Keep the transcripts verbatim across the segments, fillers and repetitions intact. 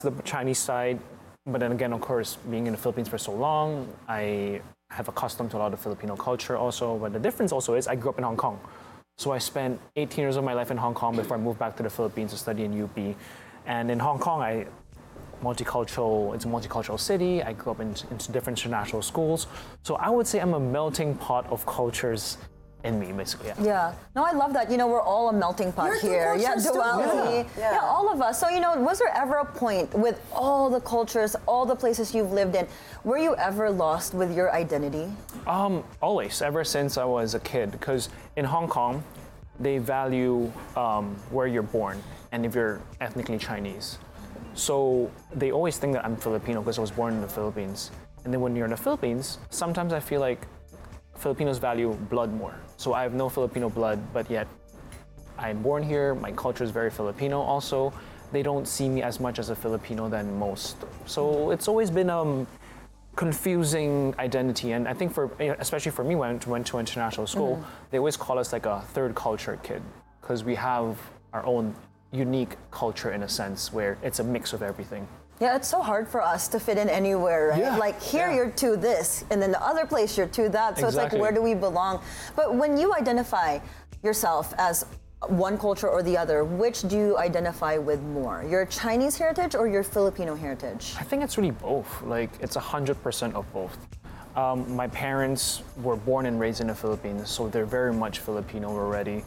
the Chinese side, but then again, of course, being in the Philippines for so long, I have accustomed to a lot of Filipino culture also. But the difference also is I grew up in Hong Kong. So I spent eighteen years of my life in Hong Kong before I moved back to the Philippines to study in U P. And in Hong Kong, I multicultural, it's a multicultural city. I grew up in, in different international schools. So I would say I'm a melting pot of cultures in me, basically. Yeah. Yeah. No, I love that. You know, we're all a melting pot You're two here. Yeah, cultures too. duality. Yeah. Yeah. Yeah. all of us. So, you know, was there ever a point with all the cultures, all the places you've lived in, were you ever lost with your identity? Um, always, ever since I was a kid. Because in Hong Kong, they value um, where you're born and if you're ethnically Chinese. So they always think that I'm Filipino because I was born in the Philippines. And then when you're in the Philippines, sometimes I feel like Filipinos value blood more. So I have no Filipino blood, but yet I'm born here. My culture is very Filipino also. They don't see me as much as a Filipino than most. So it's always been um confusing identity. And I think for, especially for me, when I went to international school, mm-hmm. they always call us like a third culture kid because we have our own unique culture in a sense where it's a mix of everything. Yeah, it's so hard for us to fit in anywhere, right? Yeah, like here yeah. you're to this, and then the other place you're to that. So Exactly. it's like, where do we belong? But when you identify yourself as one culture or the other, which do you identify with more? Your Chinese heritage or your Filipino heritage? I think it's really both. Like, it's one hundred percent of both. Um, my parents were born and raised in the Philippines, so they're very much Filipino already.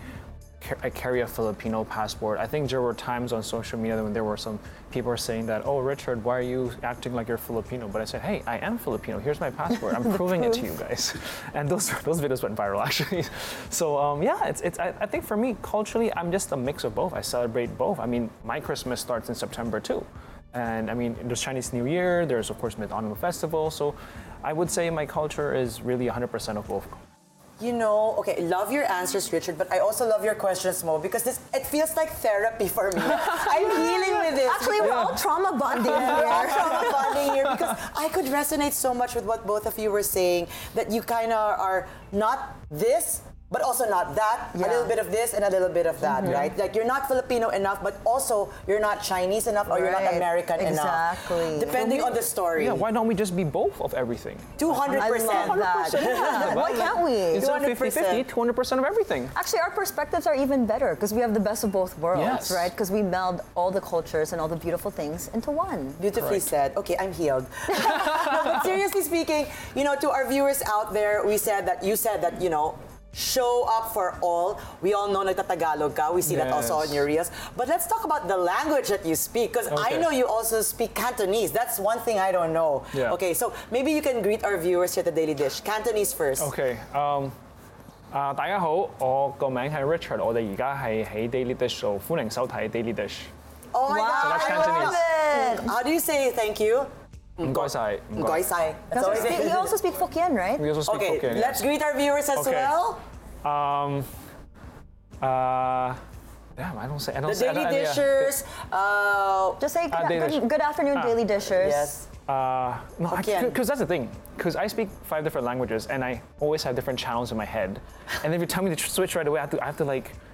I carry a Filipino passport. I think there were times on social media when there were some people saying that, oh, Richard, why are you acting like you're Filipino? But I said, hey, I am Filipino. Here's my passport. I'm proving it to you guys. And those those videos went viral, actually. So, um, yeah, it's, it's. I, I think for me, culturally, I'm just a mix of both. I celebrate both. I mean, my Christmas starts in September, too. And, I mean, there's Chinese New Year. There's, of course, Mid-Autumn Festival. So I would say my culture is really one hundred percent of both. You know, okay, love your answers, Richard, but I also love your questions, Mo, because this it feels like therapy for me. I'm healing with this. Actually, we're all trauma bonding Yeah, we're all here. trauma bonding here because I could resonate so much with what both of you were saying, that you kind of are not this, but also not that, Yeah. a little bit of this and a little bit of that, right? Like you're not Filipino enough, but also you're not Chinese enough or you're not Right. American Exactly. enough. Depending on the story. Yeah, why don't we just be both of everything? two hundred I percent. love that. Yeah. Why can't we? Instead of two hundred percent. fifty fifty, two hundred percent of everything. Actually, our perspectives are even better because we have the best of both worlds, Yes. right? Because we meld all the cultures and all the beautiful things into one. Beautifully Correct. said. Okay, I'm healed. No, but seriously speaking, you know, to our viewers out there, we said that you said that, you know, show up for all. We all know nagtatagalog ka. We see that also on Yes. your reels. But let's talk about the language that you speak, because I Okay. know you also speak Cantonese. That's one thing I don't know. Yeah. Okay, so maybe you can greet our viewers here at the Daily Dish. Cantonese first. Okay. Um, 啊、大家好，我個名係 Richard，我哋而家係喺 Daily Dish 度，歡迎收睇 Daily Dish。 Oh my Wow, God, that's I love Cantonese. it. How do you say thank you? 唔該晒，唔該。 Goisai. You also speak, you also speak Hokkien, right? We also speak Okay, Hokkien, let's yes. greet our viewers as Okay. well. Um, uh, damn, I don't say. I don't The say. I Daily don't- yeah. Dishers. Uh, Just say good, Ah, Daily good, Dish. good afternoon, Ah. Daily Dishers. yes. Uh, no, Hokkien. because that's the thing. Because I speak five different languages, and I always have different channels in my head. And if you tell me to tr- switch right away, I have to, I have to like